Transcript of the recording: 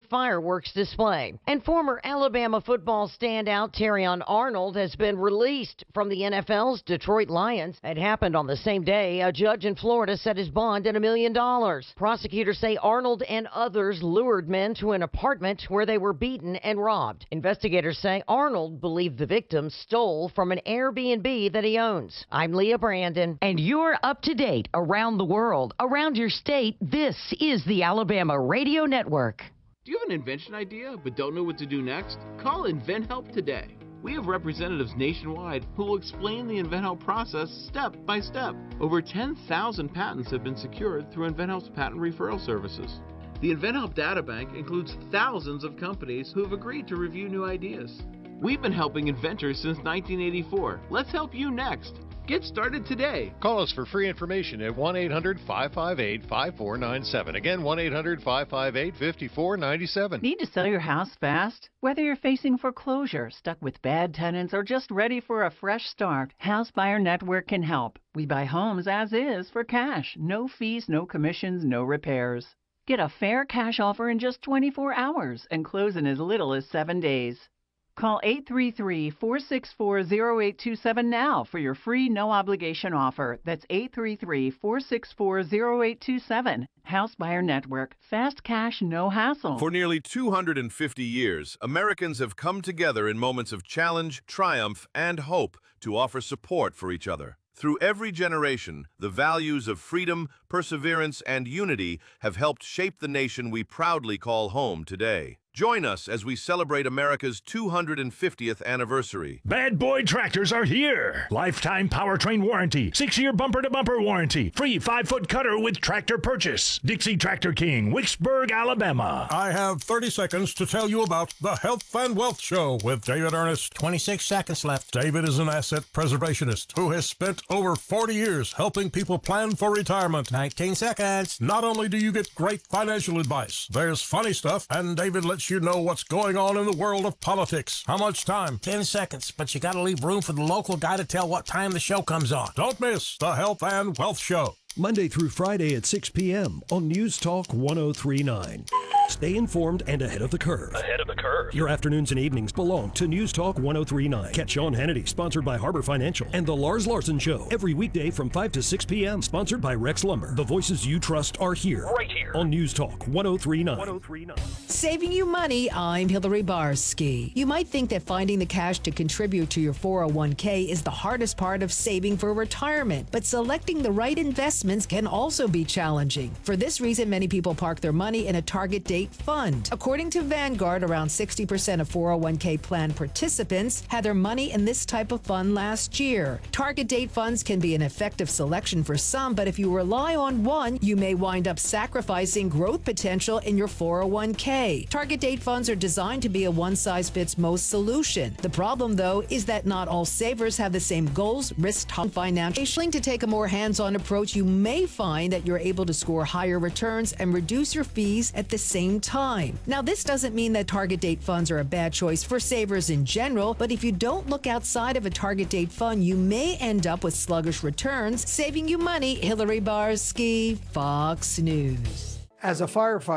fireworks display. And former Alabama football standout Terrion Arnold has been released from the NFL's Detroit Lions. It happened on the same day a judge in Florida set his bond at $1 million. Prosecutors say Arnold and others lured men to an apartment where they were beaten and robbed. Investigators say Arnold believed the victims stole from an Airbnb that he owns. I'm Leah Brandon. And you're up to date around the world, around your state. This is the Alabama Radio Network. Do you have an invention idea but don't know what to do next? Call InventHelp today. We have representatives nationwide who will explain the InventHelp process step by step. Over 10,000 patents have been secured through InventHelp's patent referral services. The InventHelp data bank includes thousands of companies who have agreed to review new ideas. We've been helping inventors since 1984. Let's help you next. Get started today. Call us for free information at 1-800-558-5497. Again, 1-800-558-5497. Need to sell your house fast? Whether you're facing foreclosure, stuck with bad tenants, or just ready for a fresh start, House Buyer Network can help. We buy homes as is for cash. No fees, no commissions, no repairs. Get a fair cash offer in just 24 hours and close in as little as 7 days. Call 833-464-0827 now for your free no-obligation offer. That's 833-464-0827. House Buyer Network. Fast cash, no hassle. For nearly 250 years, Americans have come together in moments of challenge, triumph, and hope to offer support for each other. Through every generation, the values of freedom, perseverance, and unity have helped shape the nation we proudly call home today. Join us as we celebrate America's 250th anniversary. Bad Boy Tractors are here. Lifetime powertrain warranty, 6-year bumper-to-bumper warranty, free 5-foot cutter with tractor purchase. Dixie Tractor King, Wicksburg, Alabama. I have 30 seconds to tell you about the Health and Wealth Show with David Ernest. 26 seconds left. David is an asset preservationist who has spent over 40 years helping people plan for retirement. 19 seconds. Not only do you get great financial advice, there's funny stuff, and David lets you know what's going on in the world of politics. How much time? 10 seconds, but you gotta leave room for the local guy to tell what time the show comes on. Don't miss the Health and Wealth Show. Monday through Friday at 6 p.m. on News Talk 1039. Stay informed and ahead of the curve. Ahead of the curve. Your afternoons and evenings belong to News Talk 1039. Catch Sean Hannity, sponsored by Harbor Financial, and The Lars Larson Show, every weekday from 5 to 6 p.m., sponsored by Rex Lumber. The voices you trust are here. Right here. On News Talk 1039. 1039. Saving you money, I'm Hillary Barsky. You might think that finding the cash to contribute to your 401k is the hardest part of saving for retirement, but selecting the right investments can also be challenging. For this reason, many people park their money in a target date fund. According to Vanguard, around 60% of 401k plan participants had their money in this type of fund last year. Target date funds can be an effective selection for some, but if you rely on one, you may wind up sacrificing growth potential in your 401k. Target date funds are designed to be a one-size-fits-most solution. The problem, though, is that not all savers have the same goals, risks, financially. To take a more hands-on approach, you may find that you're able to score higher returns and reduce your fees at the same time. Now, this doesn't mean that target date funds are a bad choice for savers in general, but if you don't look outside of a target date fund, you may end up with sluggish returns, saving you money. Hillary Barsky, Fox News. As a firefighter,